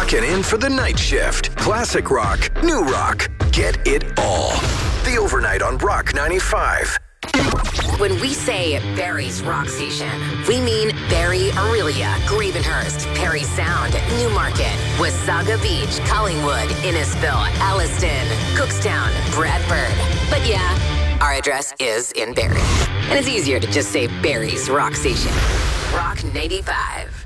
Clocking in for the night shift. Classic rock, new rock, get it all. The Overnight on Rock 95. When we say Barrie's Rock Station, we mean Barrie, Aurelia, Gravenhurst, Perry Sound, Newmarket, Wasaga Beach, Collingwood, Innisfil, Alliston, Cookstown, Bradford. But yeah, our address is in Barrie. And it's easier to just say Barrie's Rock Station. Rock 95.